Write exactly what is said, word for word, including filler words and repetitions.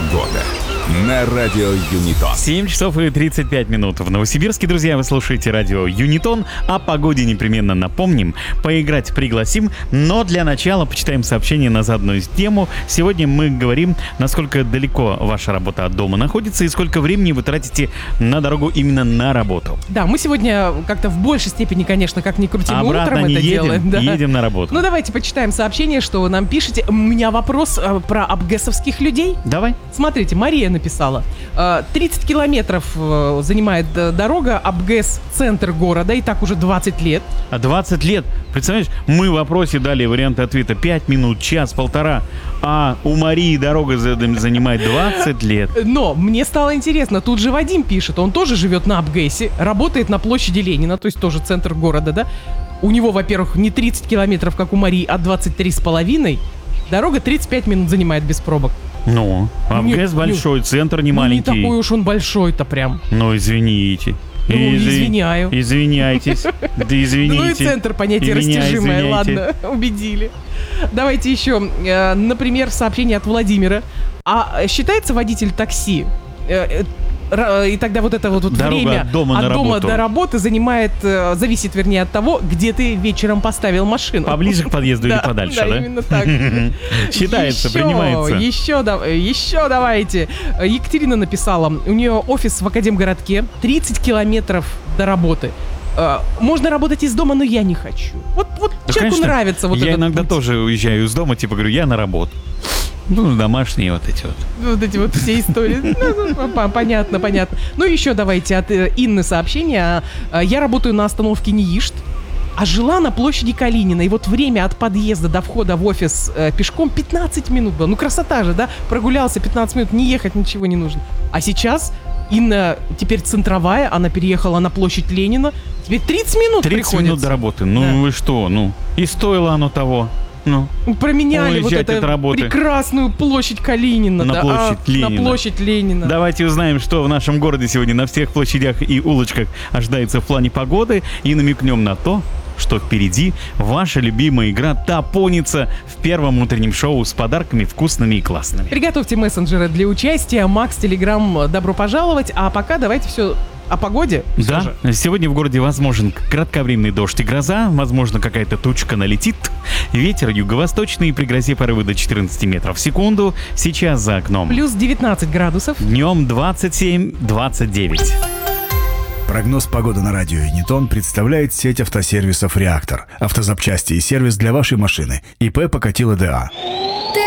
Погода на радио Юнитон. семь часов и тридцать пять минут в Новосибирске, друзья, вы слушаете радио Юнитон. О погоде непременно напомним, поиграть пригласим, но для начала почитаем сообщение на заданную тему. Сегодня мы говорим, насколько далеко ваша работа от дома находится и сколько времени вы тратите на дорогу именно на работу. Да, мы сегодня как-то в большей степени, конечно, как ни крути, мы Обратно утром не это едем, делаем. Да. едем на работу. Ну давайте почитаем сообщение, что вы нам пишете. У меня вопрос э, про абгэсовских людей. Давай. Смотрите, Мария написала. Э, тридцать километров э, занимает э, дорога, Абгэс, центр города, и так уже двадцать лет. А двадцать лет, представляешь, мы в вопросе дали варианты ответа пять минут, час, полтора, а у Марии дорога занимает двадцать лет. Но мне стало интересно, тут же Вадим пишет, он тоже живет на Абгэсе, работает на площади Ленина, то есть тоже центр города, да? У него, во-первых, не тридцать километров, как у Марии, а двадцать три с половиной. Дорога тридцать пять минут занимает без пробок. Ну, Абгэс Не- большой, не- центр не Ну, маленький. не такой уж он большой-то прям. Ну, извините. Ну, Изви- извиняю. Извиняйтесь. Да извините. Ну и центр понятие И меня растяжимое, извиняйте. ладно, убедили. Давайте еще, э, например, сообщение от Владимира. А считается водитель такси? Э, э, ра- И тогда вот это вот, вот Дорога время от дома на дома работу. до работы занимает, э, зависит, вернее, от того, где ты вечером поставил машину. Поближе к подъезду или Да, подальше, да? да? именно так. Считается, Еще, принимается. Еще, да- еще давайте. Екатерина написала, у нее офис в Академгородке, тридцать километров до работы. Э, Можно работать из дома, но я не хочу. Вот, вот Да, человеку конечно, нравится вот Я этот иногда путь. тоже уезжаю из дома, типа говорю, я на работу. Ну, домашние вот эти вот. Вот эти вот все истории. Ну, ну, по- Понятно, понятно. Ну, еще давайте от э, Инны сообщение. А, Я работаю на остановке НИИШТ, а жила на площади Калинина. И вот время от подъезда до входа в офис э, пешком пятнадцать минут было. Ну, красота же, да? Прогулялся пятнадцать минут, не ехать ничего не нужно. А сейчас Инна теперь центровая, она переехала на площадь Ленина. Теперь тридцать минут тридцать приходится. минут до работы. Ну, Да. вы что, ну. И стоило оно того. Ну, Променяли вот Уезжать от эту работы. прекрасную площадь Калинина. На да, площадь а, Ленина. На площадь Ленина. давайте узнаем, что в нашем городе сегодня на всех площадях и улочках ожидается в плане погоды. И намекнем на то, что впереди ваша любимая игра «Топоница» в первом утреннем шоу с подарками вкусными и классными. Приготовьте мессенджеры для участия. Макс, Телеграм, добро пожаловать. А пока давайте все о погоде. всё Да, же. сегодня в городе возможен кратковременный дождь и гроза, возможно, какая-то тучка налетит. Ветер юго-восточный, при грозе порывы до четырнадцати метров в секунду. Сейчас за окном. Плюс девятнадцать градусов. Днем двадцать семь двадцать девять. Прогноз погоды на радио Юнитон представляет сеть автосервисов «Реактор». Автозапчасти и сервис для вашей машины. ИП Покатило ДА.